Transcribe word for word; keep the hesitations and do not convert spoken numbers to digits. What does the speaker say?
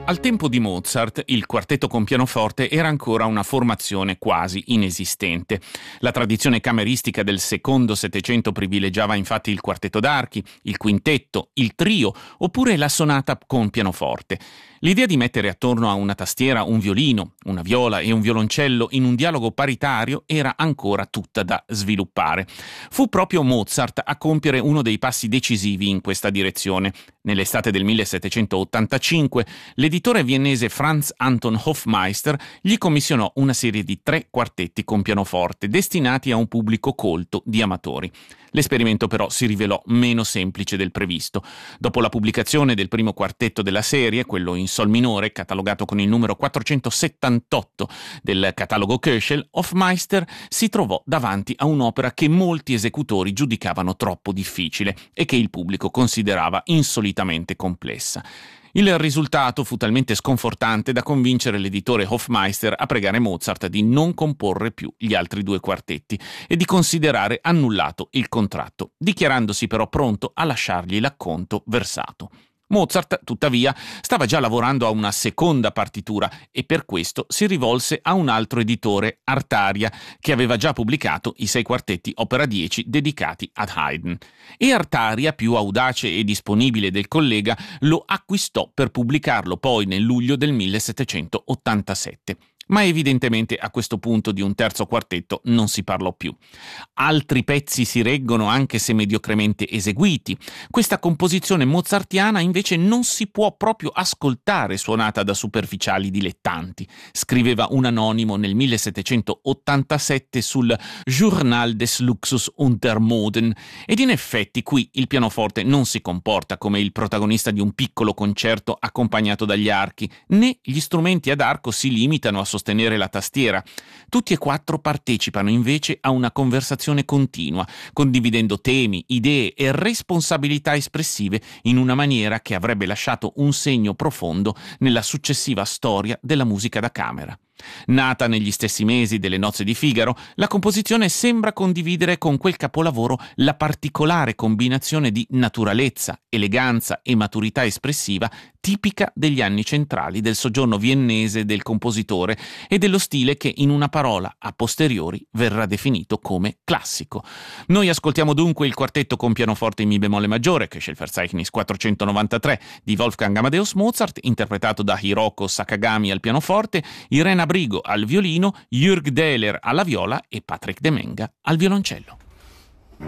Al tempo di Mozart, il quartetto con pianoforte era ancora una formazione quasi inesistente. La tradizione cameristica del secondo Settecento privilegiava infatti il quartetto d'archi, il quintetto, il trio oppure la sonata con pianoforte. L'idea di mettere attorno a una tastiera un violino, una viola e un violoncello in un dialogo paritario era ancora tutta da sviluppare. Fu proprio Mozart a compiere uno dei passi decisivi in questa direzione. Nell'estate del millesettecentottantacinque, l'editore viennese Franz Anton Hofmeister gli commissionò una serie di tre quartetti con pianoforte destinati a un pubblico colto di amatori. L'esperimento però si rivelò meno semplice del previsto. Dopo la pubblicazione del primo quartetto della serie, quello in sol minore, catalogato con il numero quattrocentosettantotto del catalogo Köchel, Hofmeister si trovò davanti a un'opera che molti esecutori giudicavano troppo difficile e che il pubblico considerava insolitamente complessa. Il risultato fu talmente sconfortante da convincere l'editore Hofmeister a pregare Mozart di non comporre più gli altri due quartetti e di considerare annullato il contratto, dichiarandosi però pronto a lasciargli l'acconto versato. Mozart, tuttavia, stava già lavorando a una seconda partitura e per questo si rivolse a un altro editore, Artaria, che aveva già pubblicato i sei quartetti opera dieci dedicati ad Haydn. E Artaria, più audace e disponibile del collega, lo acquistò per pubblicarlo poi nel luglio del millesettecentottantasette. Ma evidentemente a questo punto di un terzo quartetto non si parlò più. Altri pezzi si reggono anche se mediocremente eseguiti. Questa composizione mozartiana invece non si può proprio ascoltare suonata da superficiali dilettanti, scriveva un anonimo nel millesettecentottantasette sul Journal des Luxus und der Moden, ed in effetti qui il pianoforte non si comporta come il protagonista di un piccolo concerto accompagnato dagli archi, né gli strumenti ad arco si limitano a sostenere la tastiera. Tutti e quattro partecipano invece a una conversazione continua, condividendo temi, idee e responsabilità espressive in una maniera che avrebbe lasciato un segno profondo nella successiva storia della musica da camera. Nata negli stessi mesi delle Nozze di Figaro, la composizione sembra condividere con quel capolavoro la particolare combinazione di naturalezza, eleganza e maturità espressiva tipica degli anni centrali del soggiorno viennese del compositore e dello stile che in una parola a posteriori verrà definito come classico. Noi ascoltiamo dunque il quartetto con pianoforte in mi bemolle maggiore, Köchel-Verzeichnis quattrocentonovantatré di Wolfgang Amadeus Mozart, interpretato da Hiroko Sakagami al pianoforte, Irena Brigo al violino, Jürg Dehler alla viola e Patrick Demenga al violoncello.